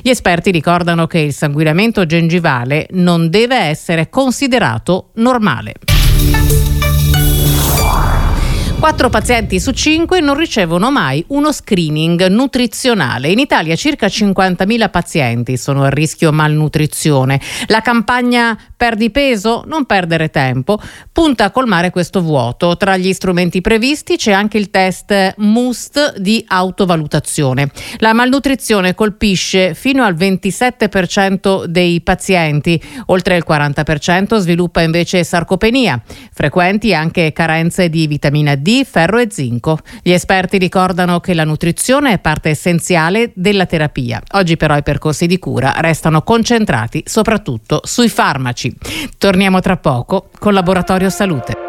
Gli esperti ricordano che il sanguinamento gengivale non deve essere considerato normale. 4 pazienti su 5 non ricevono mai uno screening nutrizionale. In Italia circa 50.000 pazienti sono a rischio malnutrizione. La campagna Perdi peso, non perdere tempo punta a colmare questo vuoto. Tra gli strumenti previsti c'è anche il test MUST di autovalutazione. La malnutrizione colpisce fino al 27% dei pazienti, oltre il 40% sviluppa invece sarcopenia. Frequenti anche carenze di vitamina D, ferro e zinco. Gli esperti ricordano che la nutrizione è parte essenziale della terapia. Oggi però i percorsi di cura restano concentrati soprattutto sui farmaci. Torniamo tra poco con Laboratorio Salute.